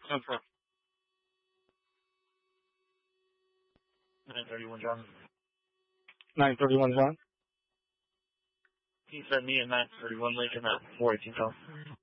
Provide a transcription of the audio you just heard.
10-4. 931 John. 931 John. He said me at 931 Lincoln at 418 South.